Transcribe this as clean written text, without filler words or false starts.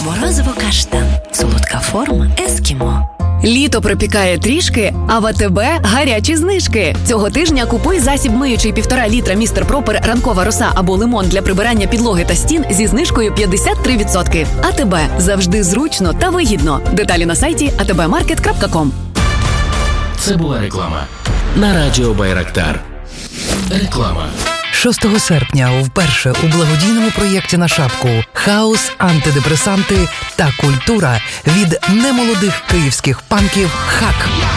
Морозиво каштан. Солодка форма ескімо. Літо припікає трішки, а в АТБ гарячі знижки. Цього тижня купуй засіб миючий 1,5 літра Містер Пропер ранкова роса або лимон для прибирання підлоги та стін зі знижкою 53%. АТБ. Завжди зручно та вигідно. Деталі на сайті atbmarket.com. Це була реклама. На радіо Байрактар. Реклама. 6 серпня вперше у благодійному проєкті на шапку «Хаос, антидепресанти та культура» від немолодих київських панків «Хак».